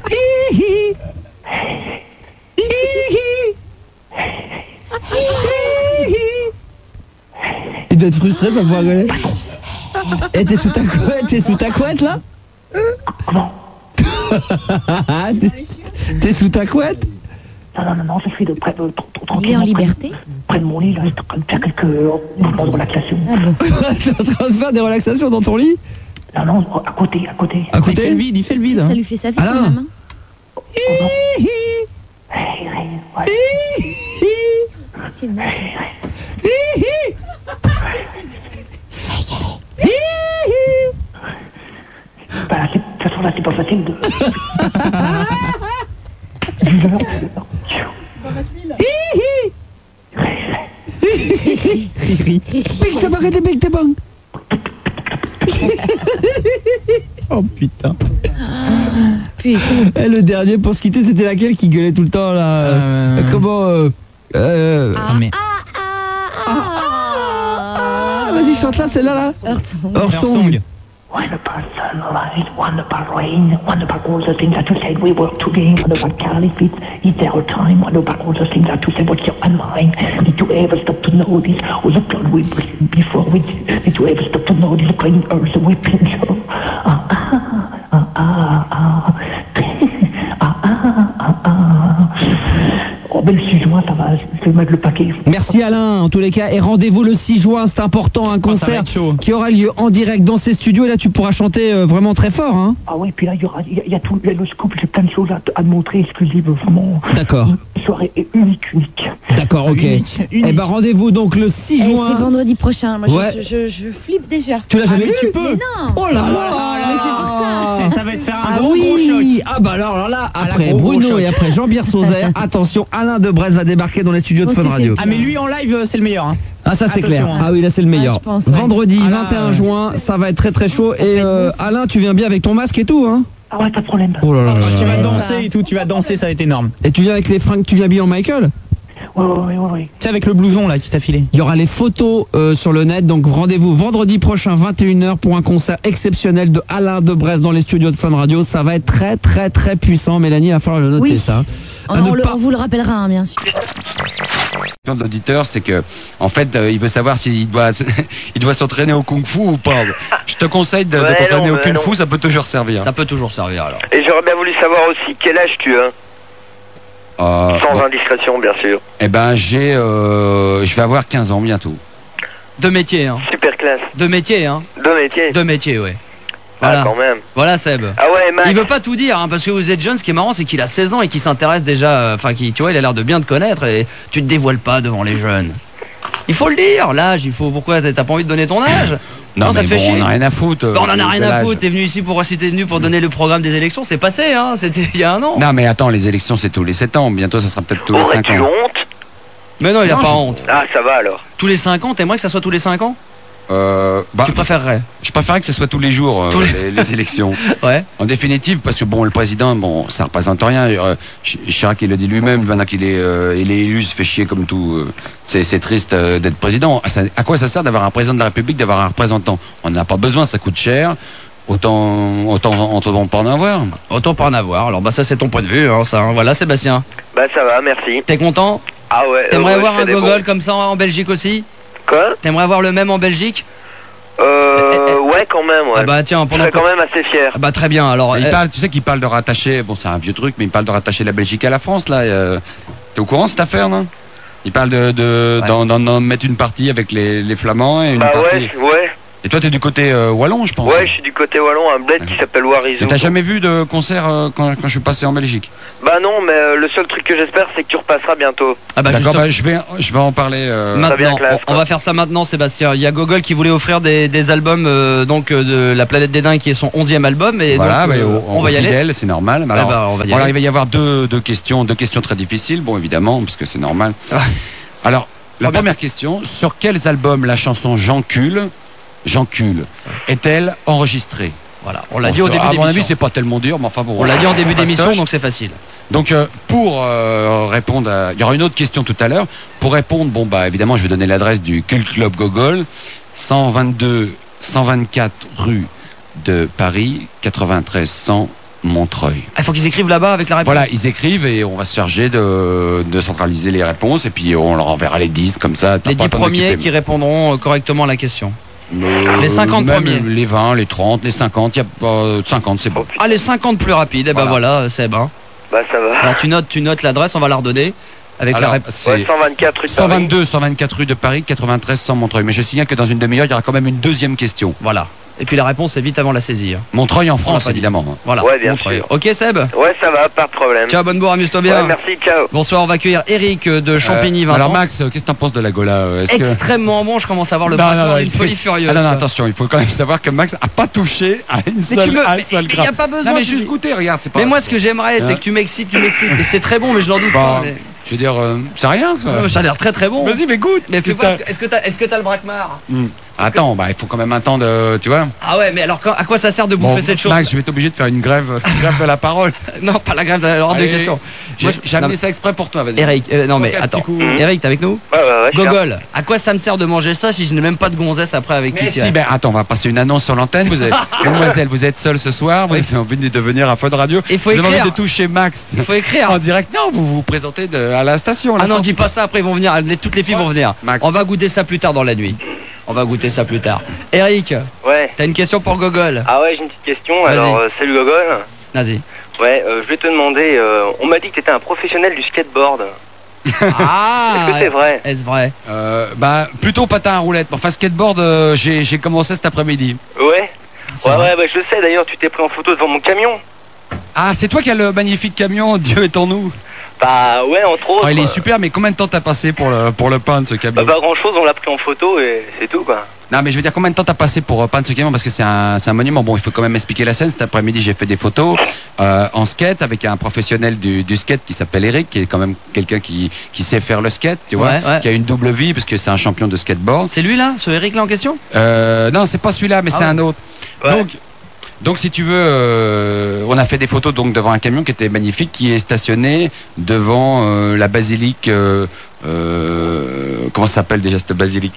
Il doit être frustré de pas pouvoir rigoler. Eh, t'es sous ta couette là? Comment? T'es sous ta couette? Non, je suis de près de... Il est en liberté? Près de mon lit, là, je suis en train de faire quelques mouvements de relaxation. Ah bon? T'es en train de faire des relaxations dans ton lit? Non, à côté. Il fait le vide. Ça lui fait sa vie quand même. C'est moche. Bah, de toute façon, là, c'est pas facile de... Big the bang. Oh putain. Et le dernier pour se quitter, c'était laquelle qui gueulait tout le temps là? Comment vas-y, chante là, celle-là là. Earth Song. Wonderful sunlight, wonderful rain, wonderful all the things that you said we were to gain, wonderful caliphate, is there a time, wonderful all the things that you said what's your mind, did you ever stop to notice all the blood we bleed before we did you ever stop to notice the crying earth we pinch Oh ben le 6 juin ça va, je vais mettre le paquet. Merci Alain, en tous les cas, et rendez-vous le 6 juin, c'est important, un concert qui aura lieu en direct dans ces studios, et là tu pourras chanter vraiment très fort, hein. Ah ouais, puis là il y a tout, le scoop, j'ai plein de choses à te montrer, exclusives, vraiment. D'accord. Une soirée unique. D'accord, ok. Et ben rendez-vous donc le 6 juin. C'est vendredi prochain, moi ouais. je flippe déjà. Tu l'as jamais vu? Tu peux. Mais non. Oh là là. Mais c'est pour ça. Et ça va te faire un gros choc. choc. Ah bah alors là, après Bruno et après Jean-Pierre Sauzet, attention, Alain de Brest va débarquer dans les studios de Fun Radio. Ah mais lui en live c'est le meilleur, hein. Ah ça c'est clair. Ah oui, là c'est le meilleur. Pense, ouais. Vendredi 21 juin, ça va être très très chaud. Et Alain, tu viens bien avec ton masque et tout, hein? Ah ouais, pas de problème. Oh là là. Tu vas danser et tout, tu vas danser, ça va être énorme. Et tu viens avec les fringues, tu viens bien en Michael? Ouais. Tu sais, avec le blouson là qui t'a filé. Il y aura les photos sur le net, donc rendez-vous vendredi prochain 21h pour un concert exceptionnel de Alain de Brest dans les studios de Fun Radio. Ça va être très très très puissant. Mélanie, il va falloir le noter, oui. ça. On vous le rappellera, hein, bien sûr. L'auditeur, c'est que, en fait, il veut savoir s'il doit s'entraîner au kung-fu ou pas. Je te conseille de t'entraîner au kung-fu, ça peut toujours servir. Ça peut toujours servir, alors. Et j'aurais bien voulu savoir aussi quel âge tu as. Sans indiscrétion, bien sûr. Eh ben, je vais avoir 15 ans bientôt. De métier, hein. Super classe. De métier, hein. De métier, ouais. Voilà. Ah, quand même. Voilà, Seb. Ah ouais, Max. Il veut pas tout dire, hein, parce que vous êtes jeune. Ce qui est marrant, c'est qu'il a 16 ans et qu'il s'intéresse déjà. Enfin, tu vois, il a l'air de bien te connaître et tu te dévoiles pas devant les jeunes. Il faut le dire, l'âge. Pourquoi t'as pas envie de donner ton âge? Non, ça te fait chier. On en a rien à foutre. On en a rien à foutre. T'es venu ici pour donner le programme des élections. C'est passé, hein. C'était il y a un an. Non, mais attends, les élections, c'est tous les 7 ans. Bientôt, ça sera peut-être tous les 5 ans. Aurais-tu honte? Mais non, il a pas honte. Ah, ça va alors. Tous les 5 ans, t'aimerais que ça soit tous les 5 ans? Tu préférerais? Je préférerais que ce soit tous les jours les élections. Ouais. En définitive, parce que bon, le président, bon, ça représente rien. Chirac, il le dit lui-même. Maintenant qu'il est élu, il se fait chier comme tout. C'est triste d'être président. À quoi ça sert d'avoir un président de la République, d'avoir un représentant? On n'a pas besoin, ça coûte cher. Autant pas en avoir. Autant pas en avoir. Alors bah ça c'est ton point de vue, hein, ça. Hein. Voilà, Sébastien. Bah ça va, merci. T'es content? Ah ouais. T'aimerais avoir un gogol comme ça en Belgique aussi? Quoi? T'aimerais avoir le même en Belgique? Ouais, quand même, ouais. Ah bah tiens, je serais quand même assez fier. Ah bah très bien, alors... Tu sais qu'il parle de rattacher, bon c'est un vieux truc, mais il parle de rattacher la Belgique à la France, là. T'es au courant de cette affaire, non? Il parle d'en mettre une partie avec les Flamands et une partie... Ouais. Et toi, t'es du côté wallon, je pense. Ouais, je suis du côté wallon, un bled qui s'appelle Warizou. Et t'as jamais vu de concert quand je suis passé en Belgique? Bah non, mais le seul truc que j'espère, c'est que tu repasseras bientôt. Ah bah d'accord, je vais en parler. Maintenant, on va faire ça maintenant, Sébastien. Il y a Gogol qui voulait offrir des albums de La Planète des Dingues, qui est son 11e album. Et voilà, donc, on va y aller. C'est normal. Alors, on va y aller. Il va y avoir deux questions très difficiles, bon évidemment, parce que c'est normal. Alors, la première question, sur quels albums la chanson Jean Cul est-elle enregistrée? Voilà, on l'a dit au début d'émission. À mon avis, c'est pas tellement dur, mais enfin bon. On l'a dit en début d'émission, donc c'est facile. Donc pour répondre il y aura une autre question tout à l'heure. Pour répondre, bon bah évidemment, je vais donner l'adresse du Cult Club Gogol, 124 rue de Paris, 93 100 Montreuil. Il faut qu'ils écrivent là-bas avec la réponse. Voilà, ils écrivent et on va se charger de centraliser les réponses et puis on leur enverra les 10 comme ça. Les 10 premiers qui répondront correctement à la question. Les 50 premiers. Les 20, les 30, les 50, il y a 50, c'est bon. Ah, les 50 plus rapides, et ben voilà, Seb. Hein. Bah ça va. Alors tu notes l'adresse, on va la redonner. Avec la réponse. 124 rue de Paris. 124 rue de Paris, 93 100 Montreuil. Mais je signale que dans une demi-heure, il y aura quand même une deuxième question. Voilà. Et puis la réponse est vite avant la saisie. Montreuil en France, évidemment. Voilà. Ouais, bien Montreuil. sûr. Ok, Seb? Ouais, ça va, pas de problème. Ciao, bonne bourre, amuse-toi bien. Ouais, merci, ciao. Bonsoir, on va accueillir Eric de Champigny, 20 ans. Alors, Max, qu'est-ce que t'en penses de la Gola? Extrêmement bon, je commence à avoir le braquement d'une folie furieuse. Ah non, attention, il faut quand même savoir que Max a pas touché à une seule grappe. Il n'y a pas besoin. Non, mais juste goûter, regarde, c'est pas. Mais moi, ce que j'aimerais, c'est que tu m'excites. Et c'est très bon, mais je n'en doute pas. Je veux dire, c'est rien, ça. Ça a l'air très très bon. Vas-y, mais goûte. Mais fais voir, est-ce que t'as le braquemar? Attends, bah il faut quand même un temps de, tu vois. Ah ouais, mais alors à quoi ça sert de bouffer cette chose? Max, je vais être obligé de faire une grève de la parole. Non, pas la grève de hors de question. J'ai amené ça exprès pour toi, vas-y. Eric, non mais attends. Eric, t'es avec nous? Ouais. Gogol, à quoi ça me sert de manger ça si je n'ai même pas de gonzesse après avec qui tu es? Ben attends, on va passer une annonce sur l'antenne. Mademoiselle, vous êtes seule ce soir, vous avez envie de venir à Fun Radio. Il faut écrire. Vous avez envie de toucher Max. Il faut écrire. En direct. Non, vous vous présentez à la station. Ah non, dis pas ça, après ils vont venir, toutes les filles vont venir. Max. On va goûter ça plus tard dans la nuit. Eric, ouais. T'as une question pour Gogol? Ah ouais, j'ai une petite question. Alors, salut Gogol. Vas-y. Ouais, je vais te demander, on m'a dit que t'étais un professionnel du skateboard. Ah. Est-ce que c'est vrai? Est-ce vrai? Bah, plutôt patin à roulettes. Enfin, skateboard, j'ai commencé cet après-midi. Ouais. Ouais, bah je sais, d'ailleurs, tu t'es pris en photo devant mon camion. Ah, c'est toi qui as le magnifique camion, Dieu est en nous. Bah ouais, entre autres. Il est super, mais combien de temps t'as passé pour le peindre, ce camion? Bah pas grand chose, on l'a pris en photo et c'est tout quoi. Non mais je veux dire, combien de temps t'as passé pour peindre ce camion? Parce que c'est un monument. Bon, il faut quand même expliquer la scène. Cet après-midi, j'ai fait des photos en skate avec un professionnel du skate qui s'appelle Eric, qui est quand même quelqu'un qui sait faire le skate, tu vois, qui a une double vie parce que c'est un champion de skateboard. C'est lui là, ce Eric là en question? Non, c'est pas celui-là, mais c'est un autre. Ouais. Donc si tu veux, on a fait des photos donc devant un camion qui était magnifique, qui est stationné devant la basilique. Comment ça s'appelle déjà cette basilique?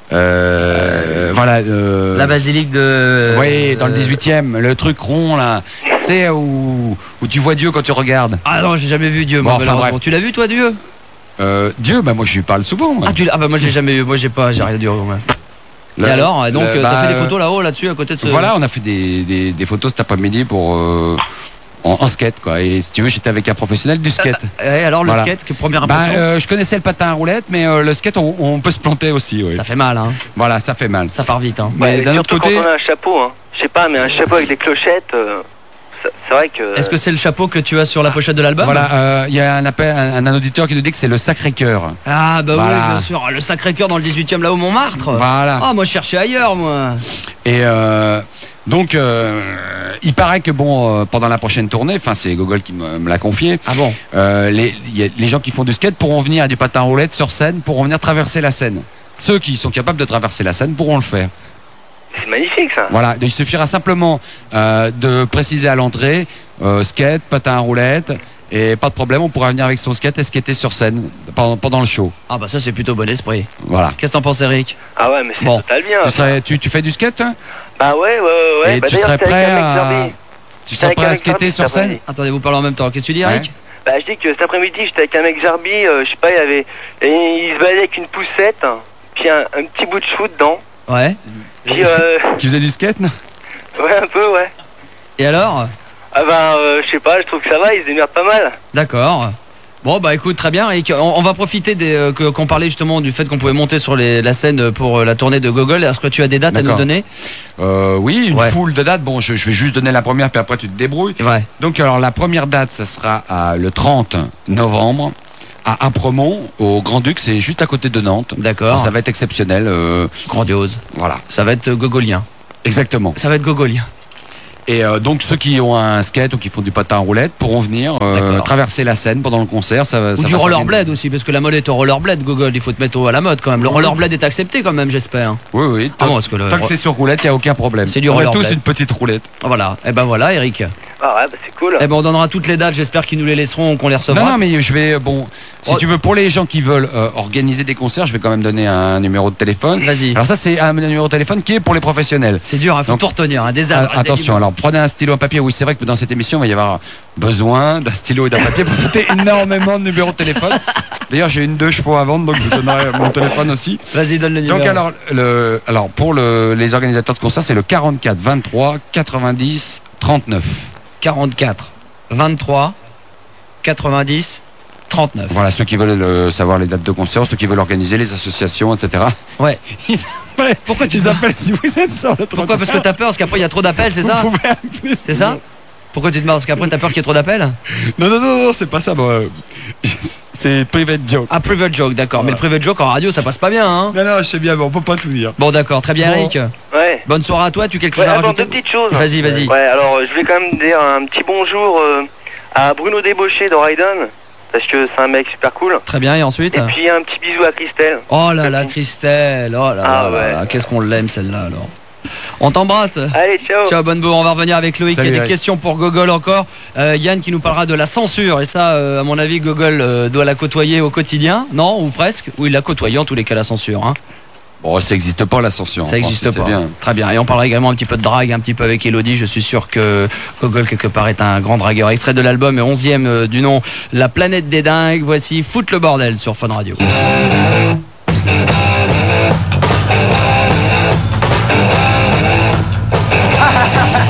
Voilà. La basilique de. Oui, dans le 18e, le truc rond là. Tu sais où tu vois Dieu quand tu regardes. Ah non, j'ai jamais vu Dieu. Bon, enfin, tu l'as vu toi, Dieu? Dieu, bah moi je lui parle souvent. Moi. Ah bah moi je l'ai jamais vu. Moi j'ai rien dit. Et alors, donc t'as fait des photos là-haut, là-dessus, à côté de ce... Voilà, on a fait des photos cet après-midi pour en skate, quoi. Et si tu veux, j'étais avec un professionnel du skate. Et alors le skate, première impression? Je connaissais le patin à roulettes, mais le skate, on peut se planter aussi. Oui. Ça fait mal, hein. Voilà, ça fait mal. Ça part vite, hein. Mais d'un autre côté, quand on a un chapeau, hein. Je sais pas, mais un chapeau avec des clochettes. C'est vrai que. Est-ce que c'est le chapeau que tu as sur la pochette de l'album? Voilà, il y a un auditeur qui nous dit que c'est le Sacré-Cœur. Ah bah voilà. Oui, bien sûr, le Sacré-Cœur dans le 18e là-haut Montmartre. Voilà. Ah moi je cherchais ailleurs moi. Et donc il paraît que bon pendant la prochaine tournée, enfin c'est Gogol qui me l'a confié. Ah bon? Les gens qui font du skate pourront venir à du patin à roulettes sur scène, pourront venir traverser la Seine. Ceux qui sont capables de traverser la Seine pourront le faire. C'est magnifique ça. Voilà, il suffira simplement de préciser à l'entrée skate, patin à roulettes, et pas de problème, on pourra venir avec son skate et skater sur scène pendant le show. Ah bah ça c'est plutôt bon esprit. Voilà. Qu'est-ce que t'en penses, Eric? Ah ouais, mais c'est total bien. Tu fais du skate, hein? Bah ouais. Et bah, tu serais prêt à skater sur scène? Attendez, vous parlez en même temps. Qu'est-ce que tu dis, Eric? Bah je dis que cet après-midi j'étais avec un mec Zarbi, je sais pas, il se baladait avec une poussette, puis un petit bout de chou dedans. Ouais. Puis qui faisait du skate, non? Ouais, un peu, ouais. Et alors? Ah bah je sais pas, je trouve que ça va, il se démerde pas mal. D'accord. Bon bah écoute, très bien, et on va profiter qu'on parlait justement du fait qu'on pouvait monter sur la scène pour la tournée de Gogol. Est-ce que tu as des dates à nous donner? Oui, une poule de dates. Bon, je vais juste donner la première, puis après tu te débrouilles. Ouais. Donc alors la première date, ça sera le 30 novembre à Apremont, au Grand-Duc, c'est juste à côté de Nantes. D'accord. Ça va être exceptionnel. Grandiose. Voilà. Ça va être gogolien. Exactement. Ça va être gogolien. Et donc ceux qui ont un skate ou qui font du patin à roulette pourront venir traverser la scène pendant le concert. Ou du rollerblade aussi, parce que la mode est au rollerblade, Gogol. Il faut te mettre à la mode quand même. Le rollerblade est accepté quand même, j'espère. Oui. Tant que c'est sur roulette, il n'y a aucun problème. C'est du rollerblade. On a tous une petite roulette. Voilà. Et ben voilà, Eric. Ah ouais, bah c'est cool. Eh ben on donnera toutes les dates. J'espère qu'ils nous les laisseront, qu'on les recevra. Non, mais je vais si tu veux, pour les gens qui veulent organiser des concerts, je vais quand même donner un numéro de téléphone. Vas-y. Alors ça, c'est un numéro de téléphone qui est pour les professionnels. C'est dur, il faut tout retenir. Attention, alors prenez un stylo, un papier. Oui, c'est vrai que dans cette émission, il va y avoir besoin d'un stylo et d'un papier pour noter énormément de numéros de téléphone. D'ailleurs, j'ai 2 chevaux à vendre, donc je vous donnerai mon téléphone aussi. Vas-y, donne le numéro. Donc alors pour les organisateurs de concerts, c'est le 44 23 90 39. 44 23 90 39. Voilà, ceux qui veulent savoir les dates de concert, ceux qui veulent organiser les associations, etc. Ouais. Pourquoi tu appelles si vous êtes sur le 34? Pourquoi? Parce que t'as peur, parce qu'après il y a trop d'appels, c'est ça? Vous pouvez appeler. C'est ça? Pourquoi tu te marres? Parce qu'après t'as peur qu'il y ait trop d'appels? Non, c'est pas ça. C'est private joke. Ah, private joke, d'accord. Voilà. Mais le private joke en radio, ça passe pas bien, hein? Non, je sais bien, mais on peut pas tout dire. Bon, d'accord, très bien, Eric. Ouais. Bonne soirée à toi, tu as quelque chose à rajouter? 2 petites choses. Vas-y. Ouais, alors je voulais quand même dire un petit bonjour à Bruno Débauché de Raiden, parce que c'est un mec super cool. Très bien, et ensuite? Et puis un petit bisou à Christelle. Oh là là, Christelle, oh là là, qu'est-ce qu'on l'aime celle-là alors. On t'embrasse. Allez, ciao. Ciao, bonne bourre. On va revenir avec Loïc. Salut, il y a des questions pour Gogol encore. Yann qui nous parlera de la censure. Et ça, à mon avis, Gogol doit la côtoyer au quotidien. Non, ou presque. Ou il la côtoie en tous les cas, la censure. Hein. Bon, ça n'existe pas, la censure. Ça n'existe pas. Bien. Très bien. Et on parlera également un petit peu de drague, un petit peu avec Elodie. Je suis sûr que Gogol, quelque part, est un grand dragueur. Extrait de l'album 11e du nom La planète des dingues. Voici Foutre le bordel sur Fun Radio.